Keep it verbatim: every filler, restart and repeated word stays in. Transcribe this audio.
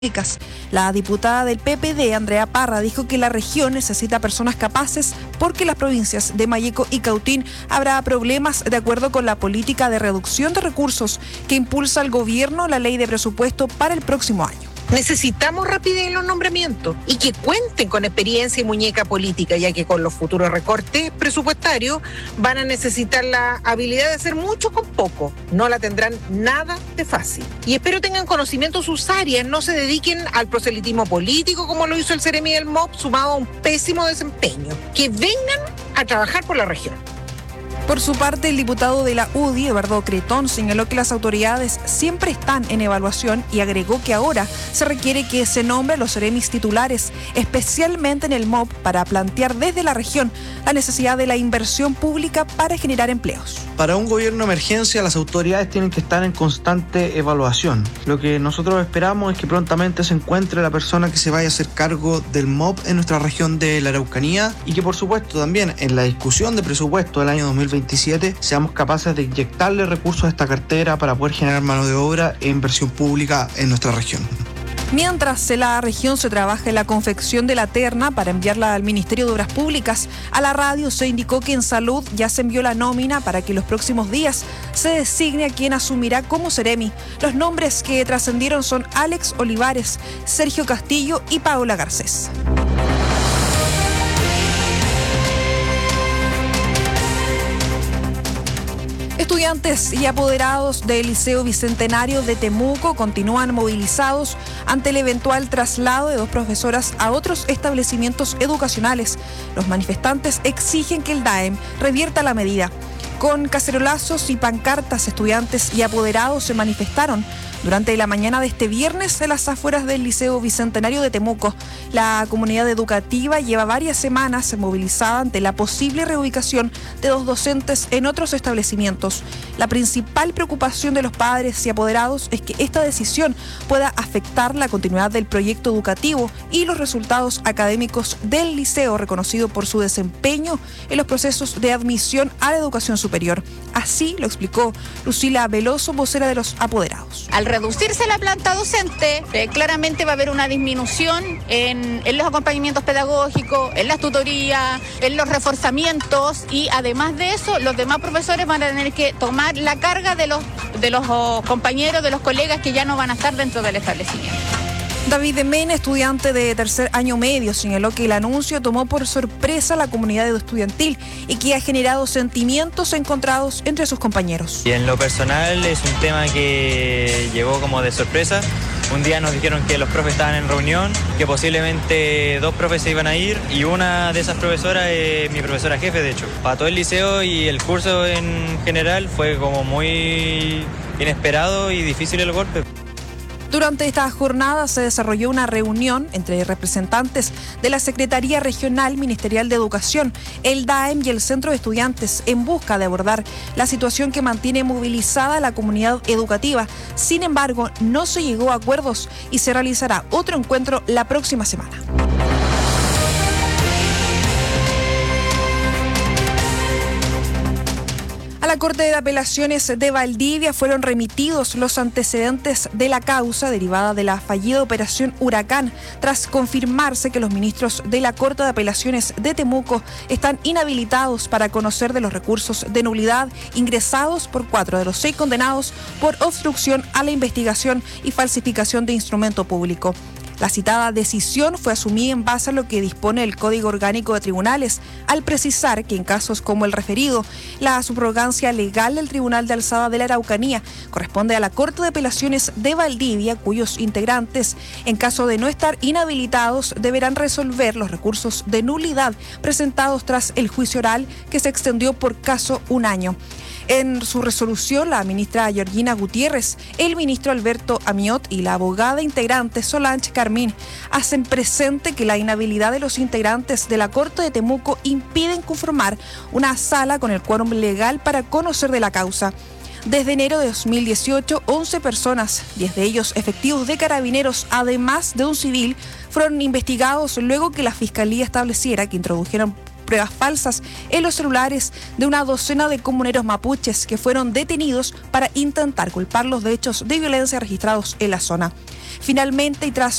La diputada del P P D, Andrea Parra, dijo que la región necesita personas capaces porque en las provincias de Malleco y Cautín habrá problemas de acuerdo con la política de reducción de recursos que impulsa el gobierno, la ley de presupuesto para el próximo año. Necesitamos rapidez en los nombramientos y que cuenten con experiencia y muñeca política, ya que con los futuros recortes presupuestarios van a necesitar la habilidad de hacer mucho con poco. No la tendrán nada de fácil. Y espero tengan conocimiento de sus áreas, no se dediquen al proselitismo político como lo hizo el Ceremi del M O P, sumado a un pésimo desempeño. Que vengan a trabajar por la región. Por su parte, el diputado de la U D I, Eduardo Cretón, señaló que las autoridades siempre están en evaluación y agregó que ahora se requiere que se nombren los seremis titulares, especialmente en el M O P, para plantear desde la región la necesidad de la inversión pública para generar empleos. Para un gobierno de emergencia, las autoridades tienen que estar en constante evaluación. Lo que nosotros esperamos es que prontamente se encuentre la persona que se vaya a hacer cargo del M O P en nuestra región de la Araucanía y que, por supuesto, también en la discusión de presupuesto del año dos mil veintisiete seamos capaces de inyectarle recursos a esta cartera para poder generar mano de obra e inversión pública en nuestra región. Mientras en la región se trabaja en la confección de la terna para enviarla al Ministerio de Obras Públicas, a la radio se indicó que en Salud ya se envió la nómina para que los próximos días se designe a quien asumirá como Ceremi. Los nombres que trascendieron son Alex Olivares, Sergio Castillo y Paola Garcés. Estudiantes y apoderados del Liceo Bicentenario de Temuco continúan movilizados ante el eventual traslado de dos profesoras a otros establecimientos educacionales. Los manifestantes exigen que el D A E M revierta la medida. Con cacerolazos y pancartas, estudiantes y apoderados se manifestaron durante la mañana de este viernes en las afueras del Liceo Bicentenario de Temuco. La comunidad educativa lleva varias semanas movilizada ante la posible reubicación de dos docentes en otros establecimientos. La principal preocupación de los padres y apoderados es que esta decisión pueda afectar la continuidad del proyecto educativo y los resultados académicos del liceo, reconocido por su desempeño en los procesos de admisión a la educación superior. Así lo explicó Lucila Veloso, vocera de los apoderados. Al reducirse la planta docente, eh, claramente va a haber una disminución en, en los acompañamientos pedagógicos, en las tutorías, en los reforzamientos y además de eso, los demás profesores van a tener que tomar la carga de los, de los oh, compañeros, de los colegas que ya no van a estar dentro del establecimiento. David de Mena, estudiante de tercer año medio, señaló que el anuncio tomó por sorpresa a la comunidad estudiantil y que ha generado sentimientos encontrados entre sus compañeros. Y en lo personal es un tema que llegó como de sorpresa. Un día nos dijeron que los profes estaban en reunión, que posiblemente dos profes se iban a ir y una de esas profesoras es mi profesora jefe, de hecho. Para todo el liceo y el curso en general fue como muy inesperado y difícil el golpe. Durante esta jornada se desarrolló una reunión entre representantes de la Secretaría Regional Ministerial de Educación, el D A E M y el Centro de Estudiantes en busca de abordar la situación que mantiene movilizada a la comunidad educativa. Sin embargo, no se llegó a acuerdos y se realizará otro encuentro la próxima semana. A la Corte de Apelaciones de Valdivia fueron remitidos los antecedentes de la causa derivada de la fallida operación Huracán, tras confirmarse que los ministros de la Corte de Apelaciones de Temuco están inhabilitados para conocer de los recursos de nulidad ingresados por cuatro de los seis condenados por obstrucción a la investigación y falsificación de instrumento público. La citada decisión fue asumida en base a lo que dispone el Código Orgánico de Tribunales, al precisar que en casos como el referido, la subrogancia legal del Tribunal de Alzada de la Araucanía corresponde a la Corte de Apelaciones de Valdivia, cuyos integrantes, en caso de no estar inhabilitados, deberán resolver los recursos de nulidad presentados tras el juicio oral que se extendió por caso un año. En su resolución, la ministra Georgina Gutiérrez, el ministro Alberto Amiot y la abogada integrante Solange Carmín hacen presente que la inhabilidad de los integrantes de la Corte de Temuco impiden conformar una sala con el quórum legal para conocer de la causa. Desde enero de dos mil dieciocho, once personas, diez de ellos efectivos de carabineros, además de un civil, fueron investigados luego que la Fiscalía estableciera que introdujeron pruebas falsas en los celulares de una docena de comuneros mapuches que fueron detenidos para intentar culparlos de hechos de violencia registrados en la zona. Finalmente, y tras